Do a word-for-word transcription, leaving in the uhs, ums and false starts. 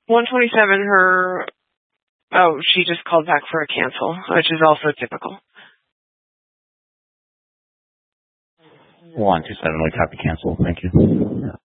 one twenty-seven, her, oh, she just called back for a cancel, which is also typical. one two seven, we copy cancel. Thank you.